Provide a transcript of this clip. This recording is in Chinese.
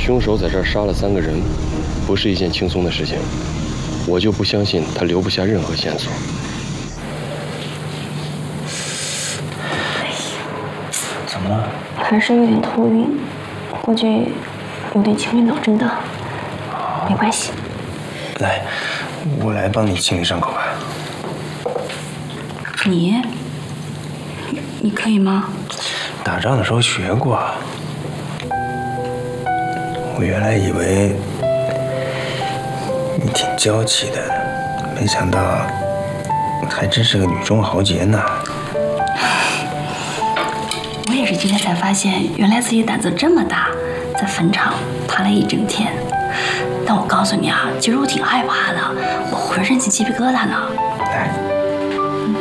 凶手在这儿杀了3个人，不是一件轻松的事情。我就不相信他留不下任何线索。 怎么了？ 还是有点头晕，估计有点轻微脑震荡。没关系。 来，我来帮你清理伤口吧。 你可以吗？ 打仗的时候学过。我原来以为你挺娇气的，没想到还真是个女中豪杰呢。 我也是今天才发现，原来自己胆子这么大，在坟场爬了一整天。但我告诉你啊，其实我挺害怕的，我浑身起鸡皮疙瘩呢。 来。